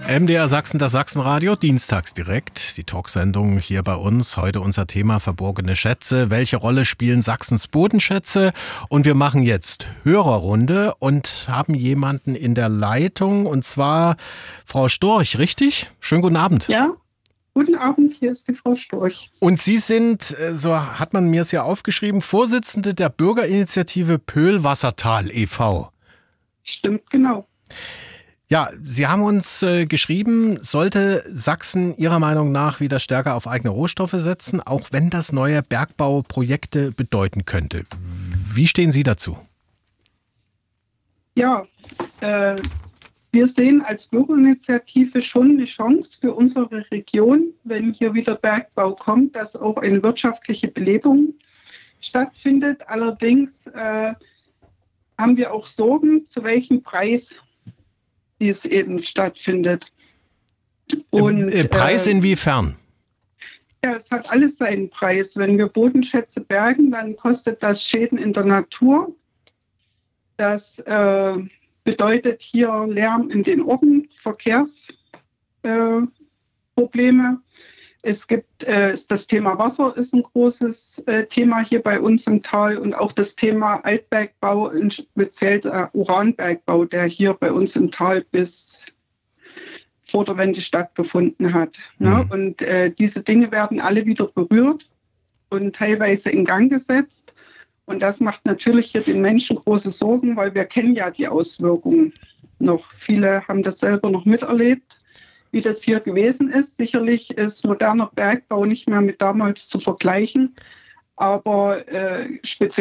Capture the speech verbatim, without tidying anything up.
M D R Sachsen, das Sachsenradio, dienstags direkt. Die Talksendung hier bei uns. Heute unser Thema verborgene Schätze. Welche Rolle spielen Sachsens Bodenschätze? Und wir machen jetzt Hörerrunde und haben jemanden in der Leitung, und zwar Frau Storch, richtig? Schönen guten Abend. Ja, guten Abend, hier ist die Frau Storch. Und Sie sind, so hat man mir es ja aufgeschrieben, Vorsitzende der Bürgerinitiative Pöhl-Wassertal e V Stimmt, genau. Ja, Sie haben uns äh, geschrieben, sollte Sachsen Ihrer Meinung nach wieder stärker auf eigene Rohstoffe setzen, auch wenn das neue Bergbauprojekte bedeuten könnte. Wie stehen Sie dazu? Ja, äh, wir sehen als Bürgerinitiative schon eine Chance für unsere Region, wenn hier wieder Bergbau kommt, dass auch eine wirtschaftliche Belebung stattfindet. Allerdings äh, haben wir auch Sorgen, zu welchem Preis dies eben stattfindet. Und, äh, Preis äh, inwiefern? Ja, es hat alles seinen Preis. Wenn wir Bodenschätze bergen, dann kostet das Schäden in der Natur. Das äh, bedeutet hier Lärm in den Orten, Verkehrsprobleme. Äh, es gibt äh, das Thema Wasser ist ein großes äh, Thema hier bei uns im Tal und auch das Thema Altbergbau, speziell der Uranbergbau, der hier bei uns im Tal bis vor der Wende stattgefunden hat. Mhm. Ne? Und äh, diese Dinge werden alle wieder berührt und teilweise in Gang gesetzt. Und das macht natürlich hier den Menschen große Sorgen, weil wir kennen ja die Auswirkungen noch. Viele haben das selber noch miterlebt, wie das hier gewesen ist. Sicherlich ist moderner Bergbau nicht mehr mit damals zu vergleichen, aber äh, speziell